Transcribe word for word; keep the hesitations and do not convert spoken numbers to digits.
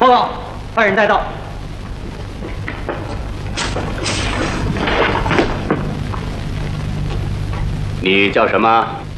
报告，犯人带到。 你叫什么？